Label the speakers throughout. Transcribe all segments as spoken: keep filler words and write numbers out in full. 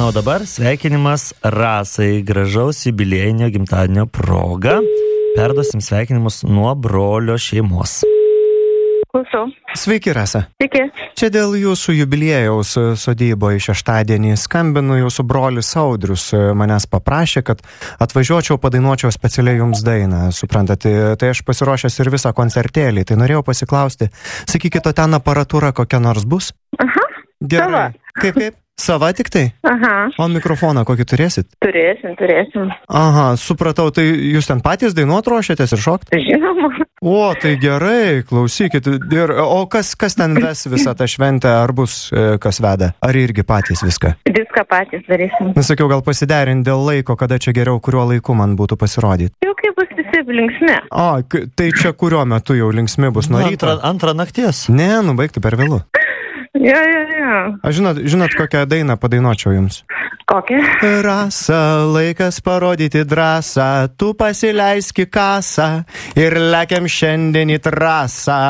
Speaker 1: Na, o dabar sveikinimas Rasai, gražaus jubiliejinio gimtadienio proga. Perduosim sveikinimus nuo brolio šeimos.
Speaker 2: Klausau.
Speaker 3: Sveiki, Rasa.
Speaker 2: Sveiki.
Speaker 3: Čia dėl jūsų jubiliejaus sodyboje šeštadienį skambinu, jūsų brolis Audrius manęs paprašė, kad atvažiuočiau, padainuočiau specialiai jums dainą. Suprantate, tai aš pasiruošęs ir visą koncertėlį, tai norėjau pasiklausti. Sakykite, ten aparatūra kokia nors bus?
Speaker 2: Aha.
Speaker 3: Gerai.
Speaker 2: Sava.
Speaker 3: Kaip, kaip? Sava tik tai?
Speaker 2: Aha.
Speaker 3: O mikrofoną kokį turėsit?
Speaker 2: Turėsim, turėsim.
Speaker 3: Aha, supratau, tai jūs ten patys dainuot ruošiatės ir šokt?
Speaker 2: Žinoma.
Speaker 3: O, tai gerai, klausykit. Ir, o kas, kas ten ves visą tą šventę, ar bus e, kas veda? Ar irgi patys viską?
Speaker 2: Viską patys darysim.
Speaker 3: Nusakiau, gal pasiderint dėl laiko, kada čia geriau, kuriuo laiku man būtų pasirodyti.
Speaker 2: Jau kaip bus visi linksmi.
Speaker 3: O, k- tai čia kuriuo metu jau linksmi bus nuo ryto?
Speaker 1: Antrą, antrą nakties.
Speaker 3: Ne, nubaigti per vėlų.
Speaker 2: Jo, jo, jo.
Speaker 3: Aš žinot, žinot, kokią dainą padainuočiau jums?
Speaker 2: Kokia?
Speaker 3: Rasa, laikas parodyti drąsą, tu pasileiski kasą ir lekiam šiandien į trasą.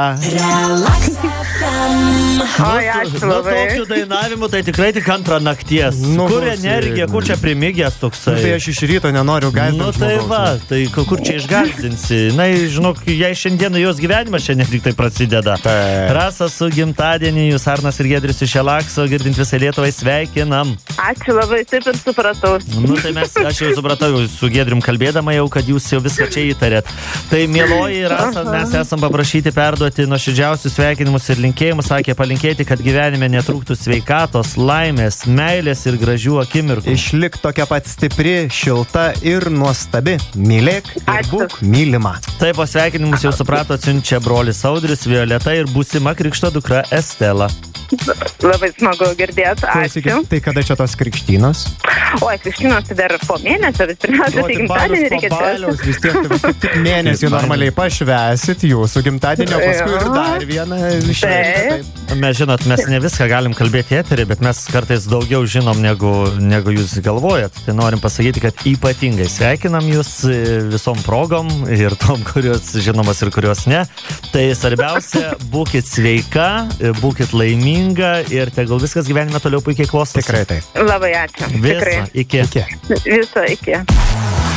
Speaker 2: Oi, ačiū
Speaker 1: Nu,
Speaker 2: labai.
Speaker 1: tokiu dainavimu tai tikrai tik antrą nakties.
Speaker 3: Nu,
Speaker 1: Kur
Speaker 3: klausyk.
Speaker 1: energija, kur čia primigęs toksai?
Speaker 3: Tai aš iš ryto nenoriu gąsdinti.
Speaker 1: Nu tai va, tai ku- kur čia išgąsdinsi? Na, žinok, jei šiandieną jos gyvenimas šiandien tik tai prasideda.
Speaker 3: Taip.
Speaker 1: Rasa su gimtadienį, jūs Arnas ir Giedrius iš Elakso, girdint visą Lietuvai, sveikinam.
Speaker 2: Ačiū labai, taip ir supratau.
Speaker 1: Nu tai mes, aš jau supratau, jau su Giedrium kalbėdama jau, kad jūs jau viską čia įtarėt. Tai mieloji Rasa, mes esam paprašyti perduoti nuoširdžiausius sveikinimus ir linkėjimus, sakė palinkėti, kad gyvenime netrūktų sveikatos, laimės, meilės ir gražių akimirkų.
Speaker 3: Išlik tokia pat stipri, šilta ir nuostabi. Mylėk ir
Speaker 2: Ačiū.
Speaker 3: būk mylima.
Speaker 1: Taip, o sveikinimus jau suprato, atsiunčia brolis Audrius, Violeta ir būsima krikšto dukra Estela.
Speaker 2: Labai smagu girdėti. Ačiū.
Speaker 3: Klausykit, tai kada čia tos krikštynos?
Speaker 2: Oi, krikštynos tai dar po mėnesio, vis pirmiausia, tai gimtadienį reikia
Speaker 3: Pabaliaus, vis tiek tai kaip tik mėnesį normaliai pašvęsit jūsų gimtadienio, paskui ir dar vieną šventę.
Speaker 2: Taip.
Speaker 1: Mes žinot, mes ne viską galim kalbėti eterį, bet mes kartais daugiau žinom negu, negu jūs galvojat. Tai norim pasakyti, kad ypatingai sveikinam jūs visom progom ir tom, kurios žinomas ir kurios ne. Tai svarbiausia, būkit sveika, būkit laiminga ir tegul viskas gyvenime toliau puikiai klostosi.
Speaker 3: Tikrai tai.
Speaker 2: Labai ačiū.
Speaker 1: Viso,
Speaker 2: Tikrai.
Speaker 1: iki.
Speaker 3: Iki.
Speaker 2: Viso iki.